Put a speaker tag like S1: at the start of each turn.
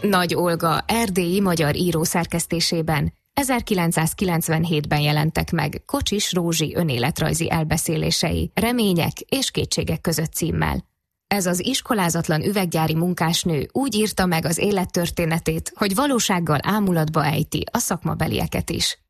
S1: Nagy Olga erdélyi magyar író szerkesztésében 1997-ben jelentek meg Kocsis Rózsi önéletrajzi elbeszélései, remények és kétségek között címmel. Ez az iskolázatlan üveggyári munkásnő úgy írta meg az élettörténetét, hogy valósággal ámulatba ejti a szakmabelieket is.